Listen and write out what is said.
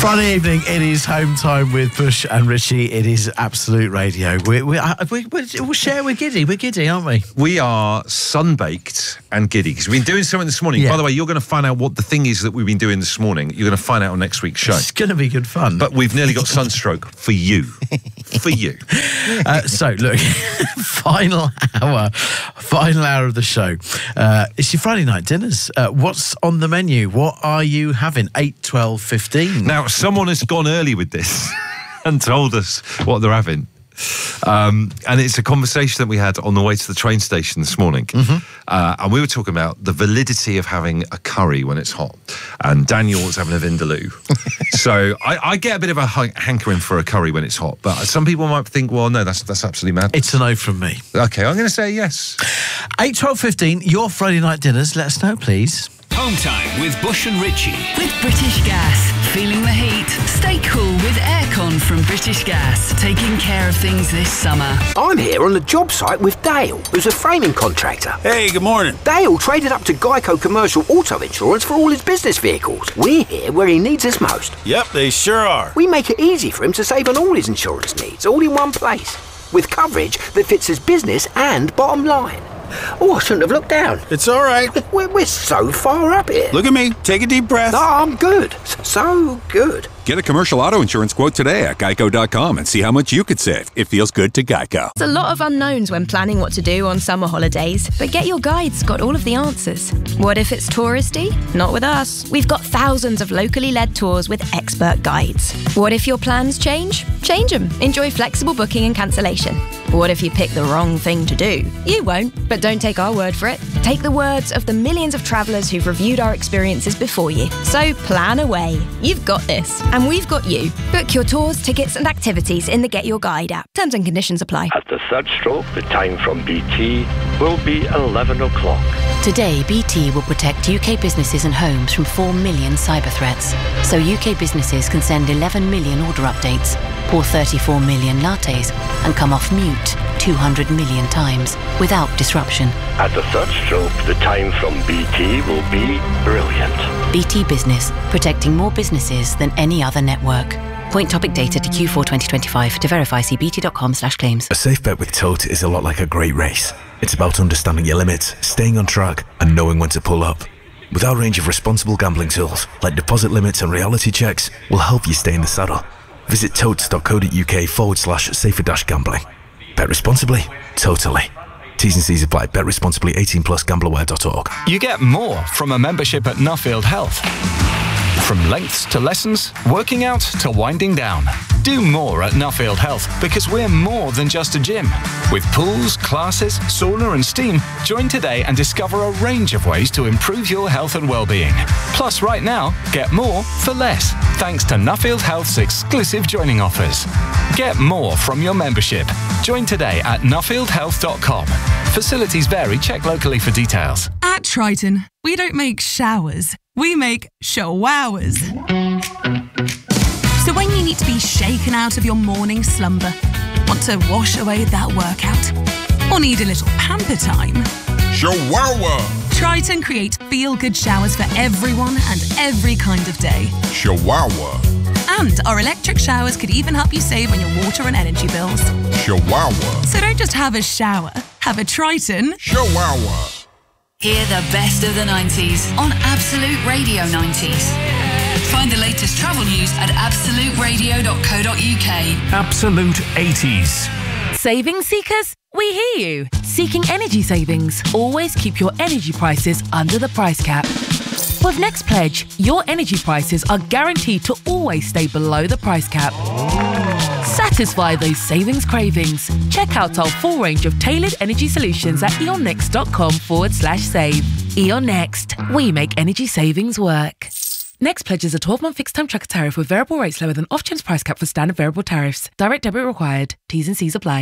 Friday evening, it is home time with Bush and Richie. It is Absolute Radio. We'll share. We're giddy, aren't we? We are sunbaked and giddy because we've been doing something this morning. Yeah. By the way, you're going to find out what the thing is that we've been doing this morning. You're going to find out on next week's show. It's going to be good fun. But we've nearly got sunstroke for you. For you. So, look, final hour of the show. It's your Friday night dinners. What's on the menu? What are you having? 8, 12, 15. Now, someone has gone early with this and told us what they're having. And it's a conversation that we had on the way to the train station this morning. And we were talking about the validity of having a curry when it's hot. And Daniel was having a vindaloo. So I get a bit of a hankering for a curry when it's hot. But some people might think, well, no, that's absolutely mad. It's a no from me. Okay, I'm going to say yes. 8, 12, 15, your Friday night dinners. Let us know, please. Home time with Bush and Richie. With British Gas. Feeling the heat? Stay cool with aircon from British Gas. Taking care of things this summer. I'm here on the job site with Dale, who's a framing contractor. Hey, good morning. Dale traded up to Geico Commercial Auto Insurance for all his business vehicles. We're here where he needs us most. Yep, they sure are. We make it easy for him to save on all his insurance needs, all in one place, with coverage that fits his business and bottom line. Oh, I shouldn't have looked down. It's all right. We're so far up here. Look at me. Take a deep breath. No, I'm good. So good. Get a commercial auto insurance quote today at geico.com and see how much you could save. It feels good to Geico. There's a lot of unknowns when planning what to do on summer holidays, but Get Your Guide's got all of the answers. What if it's touristy? Not with us. We've got thousands of locally led tours with expert guides. What if your plans change? Change them. Enjoy flexible booking and cancellation. What if you pick the wrong thing to do? You won't, but don't take our word for it. Take the words of the millions of travellers who've reviewed our experiences before you. So plan away. You've got this. And we've got you. Book your tours, tickets and activities in the Get Your Guide app. Terms and conditions apply. At the third stroke, the time from BT will be 11 o'clock. Today, BT will protect UK businesses and homes from 4 million cyber threats. So UK businesses can send 11 million order updates, pour 34 million lattes, and come off mute 200 million times without disruption. At the third stroke, the time from BT will be brilliant. BT Business, protecting more businesses than any other network. Point topic data to Q4 2025. To verify, see bt.com/claims. A safe bet with Tote is a lot like a great race. It's about understanding your limits, staying on track, and knowing when to pull up. With our range of responsible gambling tools, like deposit limits and reality checks, will help you stay in the saddle. Visit totes.co.uk/safer-gambling. Bet responsibly, totally. T's and C's apply. Bet responsibly. 18+. Gambleaware.org. You get more from a membership at Nuffield Health. From lengths to lessons, working out to winding down. Do more at Nuffield Health because we're more than just a gym. With pools, classes, sauna and steam, join today and discover a range of ways to improve your health and well-being. Plus, right now, get more for less, thanks to Nuffield Health's exclusive joining offers. Get more from your membership. Join today at nuffieldhealth.com. Facilities vary. Check locally for details. At Triton, we don't make showers. We make showers. So when you need to be shaken out of your morning slumber, want to wash away that workout, or need a little pamper time, Shower! Triton creates feel-good showers for everyone and every kind of day. Shower! And our electric showers could even help you save on your water and energy bills. Shower! So don't just have a shower, have a Triton. Shower! Hear the best of the 90s on Absolute Radio 90s. Find the latest travel news at absoluteradio.co.uk. Absolute 80s. Savings seekers, we hear you. Seeking energy savings? Always keep your energy prices under the price cap. With Next Pledge, your energy prices are guaranteed to always stay below the price cap. Satisfy those savings cravings. Check out our full range of tailored energy solutions at eonnext.com/save. Eon Next, we make energy savings work. Next Pledge is a 12-month fixed-term tracker tariff with variable rates lower than Ofgem's price cap for standard variable tariffs. Direct debit required. T's and C's apply.